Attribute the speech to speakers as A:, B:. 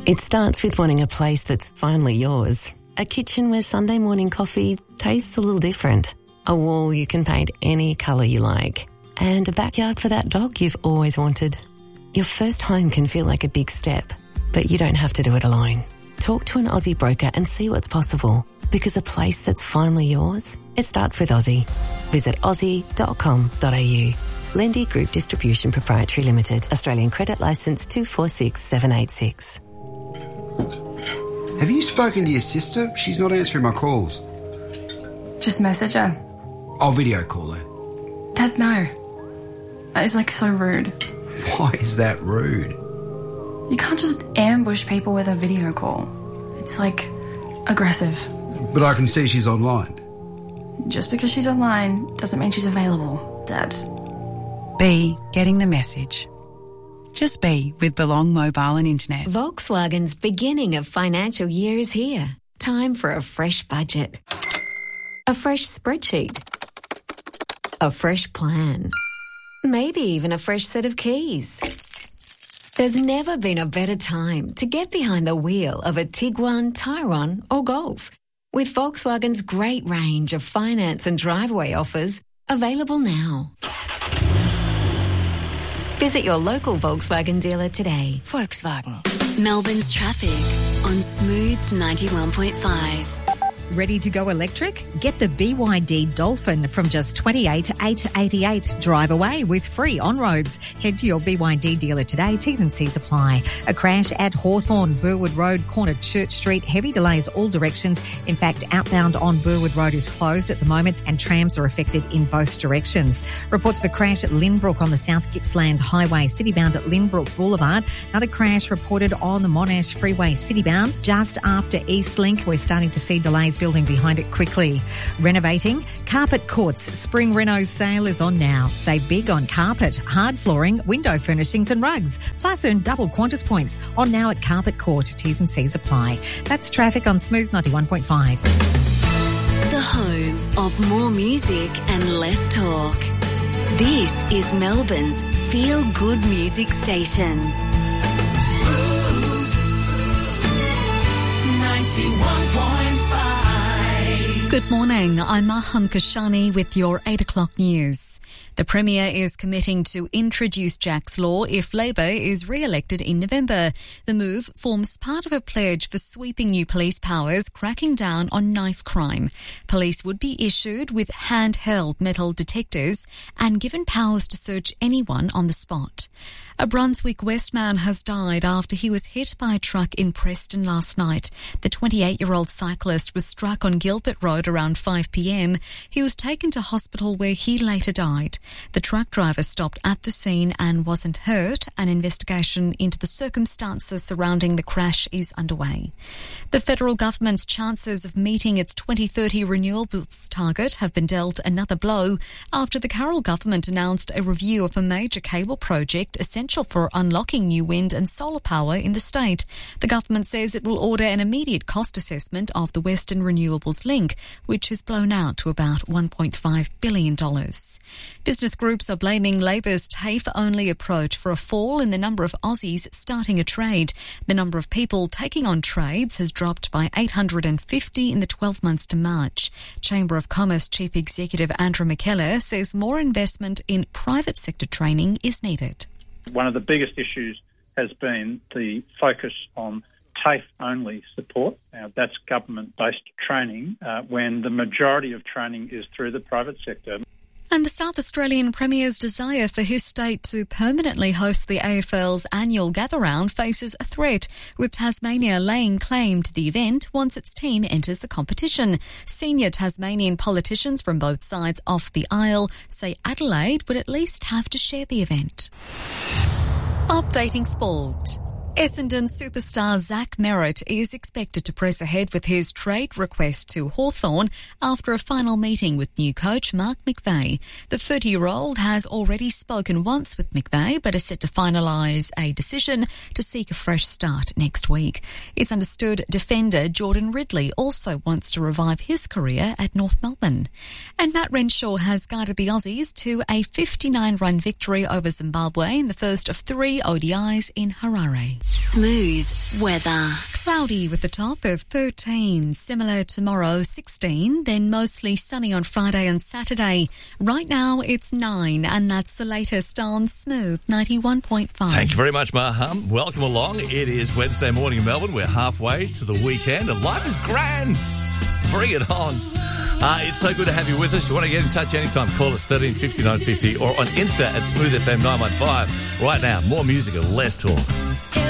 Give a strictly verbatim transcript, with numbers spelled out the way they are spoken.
A: It starts with wanting a place that's finally yours. A kitchen where Sunday morning coffee tastes a little different. A wall you can paint any colour you like. And a backyard for that dog you've always wanted. Your first home can feel like a big step, but you don't have to do it alone. Talk to an Aussie broker and see what's possible. Because a place that's finally yours, it starts with Aussie. Visit aussie dot com dot a u. Lendy Group Distribution Proprietary Limited. Australian Credit Licence two four six seven eight six.
B: Have you spoken to your sister? She's not answering my calls.
C: Just message her.
B: I'll video call her.
C: Dad, no. That is like so rude.
B: Why is that rude?
C: You can't just ambush people with a video call. It's like aggressive.
B: But I can see she's online.
C: Just because she's online doesn't mean she's available, Dad.
D: B, getting the message. Just be with Belong Mobile and Internet.
E: Volkswagen's beginning of financial year is here. Time for a fresh budget. A fresh spreadsheet. A fresh plan. Maybe even a fresh set of keys. There's never been a better time to get behind the wheel of a Tiguan, Tyrone or Golf. With Volkswagen's great range of finance and driveway offers available now. Visit your local Volkswagen dealer today.
F: Volkswagen. Melbourne's traffic on Smooth ninety-one point five.
G: Ready to go electric? Get the B Y D Dolphin from just twenty-eight thousand eight hundred eighty-eight. Drive away with free on-roads. Head to your B Y D dealer today. T's and C's apply. A crash at Hawthorn, Burwood Road, corner Church Street. Heavy delays all directions. In fact, outbound on Burwood Road is closed at the moment and trams are affected in both directions. Reports of a crash at Lynbrook on the South Gippsland Highway, citybound at Lynbrook Boulevard. Another crash reported on the Monash Freeway, citybound, just after Eastlink. We're starting to see delays building behind it quickly. Renovating? Carpet Court's Spring Reno sale is on now. Save big on carpet, hard flooring, window furnishings and rugs. Plus earn double Qantas points on now at Carpet Court. T's and C's apply. That's traffic on Smooth ninety-one point five.
F: The home of more music and less talk. This is Melbourne's Feel Good Music Station.
H: Smooth ninety-one point five.
I: Good morning, I'm Maham Kashani with your eight o'clock news. The Premier is committing to introduce Jack's Law if Labor is re-elected in November. The move forms part of a pledge for sweeping new police powers cracking down on knife crime. Police would be issued with handheld metal detectors and given powers to search anyone on the spot. A Brunswick West man has died after he was hit by a truck in Preston last night. The twenty-eight-year-old cyclist was struck on Gilbert Road around five p.m. He was taken to hospital where he later died. The truck driver stopped at the scene and wasn't hurt. An investigation into the circumstances surrounding the crash is underway. The federal government's chances of meeting its twenty thirty renewables target have been dealt another blow after the Carroll government announced a review of a major cable project essential for unlocking new wind and solar power in the state. The government says it will order an immediate cost assessment of the Western Renewables Link, which has blown out to about one point five billion dollars. Business groups are blaming Labor's TAFE-only approach for a fall in the number of Aussies starting a trade. The number of people taking on trades has dropped by eight hundred fifty in the twelve months to March. Chamber of Commerce Chief Executive Andrew McKellar says more investment in private sector training is needed.
J: One of the biggest issues has been the focus on TAFE-only support. Now, that's government-based training uh, when the majority of training is through the private sector.
I: And the South Australian Premier's desire for his state to permanently host the A F L's annual gather-round faces a threat, with Tasmania laying claim to the event once its team enters the competition. Senior Tasmanian politicians from both sides of the aisle say Adelaide would at least have to share the event. Updating sport. Essendon superstar Zach Merritt is expected to press ahead with his trade request to Hawthorn after a final meeting with new coach Mark McVeigh. The thirty-year-old has already spoken once with McVeigh but is set to finalise a decision to seek a fresh start next week. It's understood defender Jordan Ridley also wants to revive his career at North Melbourne. And Matt Renshaw has guided the Aussies to a fifty-nine run victory over Zimbabwe in the first of three O D Is in Harare.
F: Smooth weather.
I: Cloudy with a top of thirteen. Similar tomorrow, sixteen. Then mostly sunny on Friday and Saturday. Right now it's nine, and that's the latest on Smooth ninety-one point five.
K: Thank you very much, Maham. Welcome along. It is Wednesday morning in Melbourne. We're halfway to the weekend, and life is grand. Bring it on. Uh, it's so good to have you with us. You want to get in touch anytime, call us thirteen fifty-nine fifty or on Insta at Smooth F M nine one five. Right now, more music and less talk.